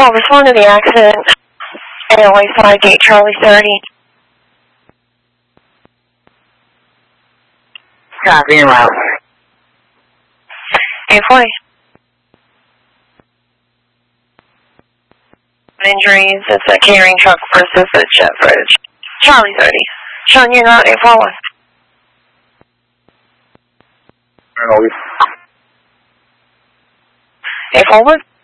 Call, respond to the accident. AOA 5 Gate Charlie 30. Copy and route. 840. Injuries, it's a catering truck versus a jet bridge. Charlie 30. Sean, you're not 841. 841.